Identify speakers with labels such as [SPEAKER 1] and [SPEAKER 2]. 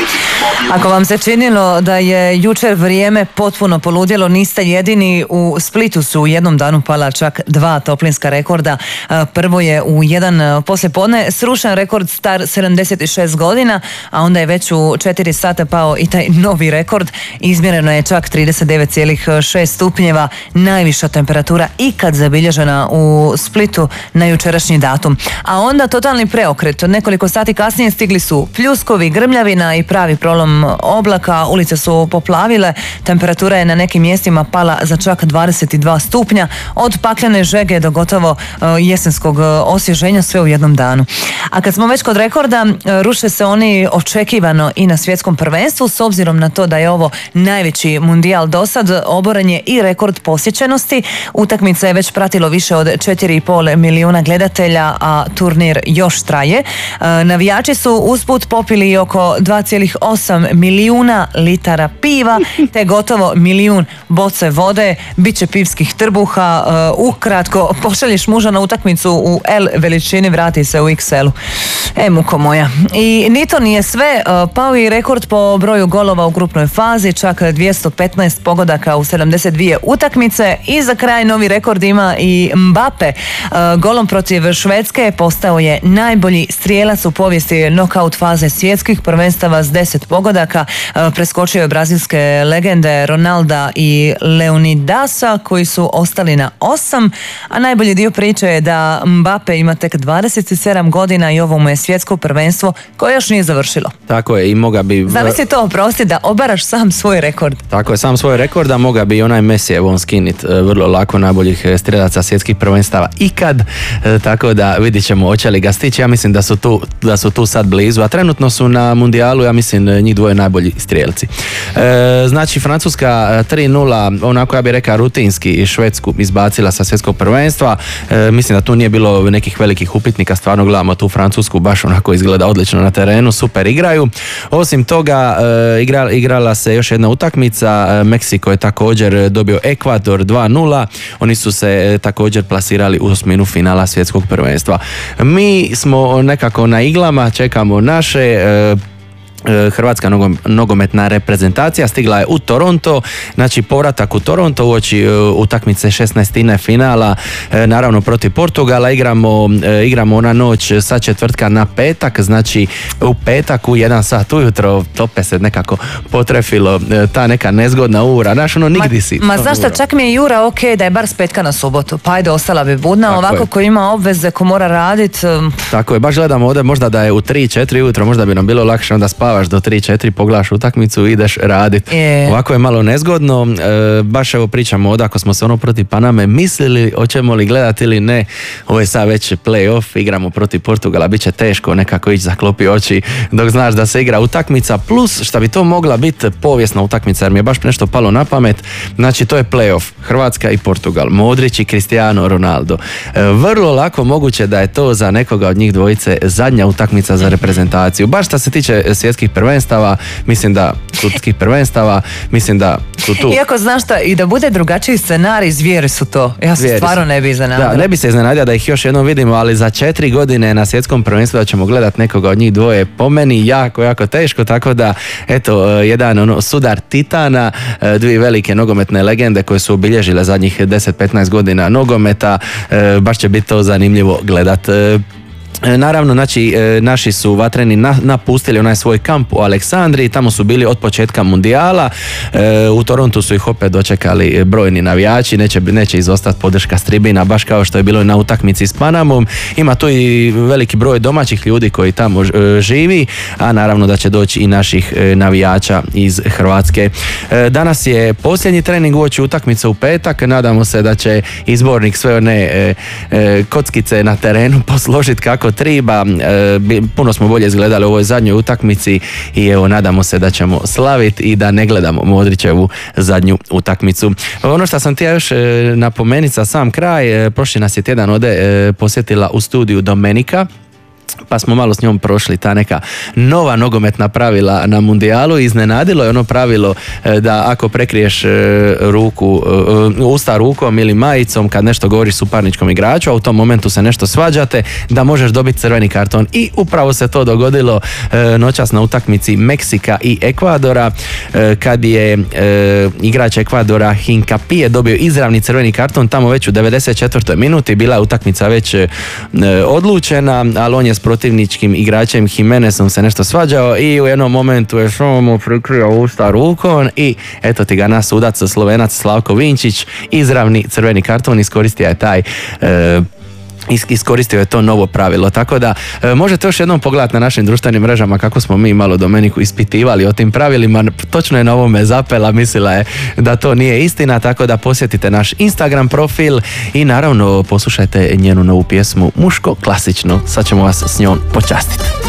[SPEAKER 1] Ako vam se činilo da je jučer vrijeme potpuno poludjelo, niste jedini. U Splitu su u jednom danu pala čak 2 toplinska rekorda. Prvo je u 1 poslijepodne srušen rekord star 76 godina, a onda je već u 4 sata pao i taj novi rekord. Izmjereno je čak 39,6 stupnjeva, najviša temperatura ikad zabilježena u Splitu na jučerašnji datum. A onda totalni preokret. Nekoliko sati kasnije stigli su pljuskovi, grmljavina i pravi prolom oblaka, ulice su poplavile, temperatura je na nekim mjestima pala za čak 22 stupnja, od paklene žege do gotovo jesenskog osvježenja, sve u jednom danu. A kad smo već kod rekorda, ruše se oni očekivano i na svjetskom prvenstvu, s obzirom na to da je ovo najveći mundijal dosad, oboren je i rekord posjećenosti. Utakmica je već pratilo više od 4,5 milijuna gledatelja, a turnir još traje. Navijači su usput popili oko 2,8 milijuna litara piva, te gotovo milijun boce vode, bit će pivskih trbuha. Ukratko, pošalješ muža na utakmicu u L veličini, vrati se u XL-u. Muko moja. I ni to nije sve, pao je rekord po broju golova u grupnoj fazi, čak 215 pogodaka u 72 utakmice, i za kraj novi rekord ima i Mbappe. Golom protiv Švedske postao je najbolji strijelac u povijesti nokaut faze svjetskih prvenstava s 10 pogodaka. Preskočio je brazilske legende Ronalda i Leonidasa koji su ostali na 8, a najbolji dio priče je da Mbappe ima tek 27 godina i ovo mu je svjetsko prvenstvo koje još nije završilo.
[SPEAKER 2] Tako je, i moga bi...
[SPEAKER 1] Zamisli to, oprosti, da obaraš sam svoj rekord.
[SPEAKER 2] Tako je, sam svoj rekord, a moga bi onaj Messi on skinit vrlo lako, najboljih strijelaca svjetskih prvenstava ikad, tako da vidit ćemo hoće li ga stići. Ja mislim da su tu sad blizu, a trenutno su na mundijalu, ja mislim, njih dvoje najbolji strijelci. Znači, Francuska 3-0, onako ja bih rekao rutinski, Švedsku izbacila sa svjetskog prvenstva. Mislim da tu nije bilo nekih velikih upitnika, stvarno gledamo tu Francusku, baš onako izgleda odlično na terenu, super igraju. Osim toga, igrala se još jedna utakmica, Meksiko je također dobio Ekvador 2-0, oni su se također plasirali u osminu finala svjetskog prvenstva. Mi smo nekako na iglama, čekamo naše. Hrvatska nogometna reprezentacija stigla je u Toronto, znači povratak u Toronto uoči utakmice 16. finala, naravno protiv Portugala. Igramo ona noć sa četvrtka na petak, znači u petak u 1 sat ujutro, tope se nekako potrefilo ta neka nezgodna ura, znaš ono nigdje si.
[SPEAKER 1] Ma znaš šta, čak mi je Jura ok da je bar s petka na subotu, pa ajde, ostala bi budna, tako ovako je. Ko ima obveze, ko mora radit.
[SPEAKER 2] Tako je, baš gledamo ovdje, možda da je u 3-4 ujutro, možda bi nam bilo lakše, onda spavaš do 3-4, pogledaš utakmicu i ideš radit. Ovako je malo nezgodno. Baš evo pričamo ovdje, ako smo se protiv Paname mislili hoćemo li gledati ili ne, ovo je sad već play-off, igramo protiv Portugala, bit će teško nekako ići zaklopi oči dok znaš da se igra utakmica, plus šta bi to mogla biti povijesna utakmica, jer mi je baš nešto palo na pamet. Znači to je play-off, Hrvatska i Portugal, Modrić i Cristiano Ronaldo. Vrlo lako moguće da je to za nekoga od njih dvojice zadnja utakmica za reprezentaciju. Baš što se tiče svjetskih prvenstava, mislim da sudskih prvenstava, mislim da su tu.
[SPEAKER 1] Iako znaš šta, i da bude drugačiji scenarij, zvijeri su to. Ja se stvarno ne bi iznenadila.
[SPEAKER 2] Da, ne bi se iznenadio da ih još jednom vidimo, ali za 4 godine na svjetskom prvenstvu da ćemo gledati nekoga od njih dvoje, po meni jako teško, tako da eto, jedan sudar titana, dvije velike nogometne legende koje su obilježile zadnjih 10-15 godina nogometa, baš će biti to zanimljivo gledat. Naravno, znači, naši su vatreni napustili onaj svoj kamp u Aleksandriji, tamo su bili od početka mundijala. U Torontu su ih opet dočekali brojni navijači, neće izostati podrška s tribina, baš kao što je bilo na utakmici s Panamom. Ima tu i veliki broj domaćih ljudi koji tamo živi, a naravno da će doći i naših navijača iz Hrvatske. Danas je posljednji trening uoči utakmice u petak, nadamo se da će izbornik sve one kockice na terenu posložiti kako triba. Puno smo bolje izgledali u ovoj zadnjoj utakmici i evo, nadamo se da ćemo slaviti i da ne gledamo Modrićevu zadnju utakmicu. Ono što sam ti još napomenuti za sam kraj, prošli nas je tjedan ovdje posjetila u studiju Domenika. pa smo malo s njom prošli ta neka nova nogometna pravila na mundijalu. Iznenadilo je ono pravilo da ako prekriješ usta rukom ili majicom kad nešto govoriš suparničkom igraču, a u tom momentu se nešto svađate, da možeš dobiti crveni karton. I upravo se to dogodilo noćas na utakmici Meksika i Ekvadora, kad je igrač Ekvadora Hincapie dobio izravni crveni karton tamo već u 94. minuti. Bila je utakmica već odlučena, ali on je s protivničkim igračem Jimenezom se nešto svađao i u jednom momentu je samo prikrio usta rukom i eto ti ga naš sudac Slovenac Slavko Vinčić, izravni crveni karton, iskoristio je to novo pravilo, tako da možete još jednom pogledati na našim društvenim mrežama kako smo mi malo Domeniku ispitivali o tim pravilima. Točno je na ovome zapela, mislila je da to nije istina, tako da posjetite naš Instagram profil i naravno poslušajte njenu novu pjesmu Muško klasično. Sad ćemo vas s njom počastiti.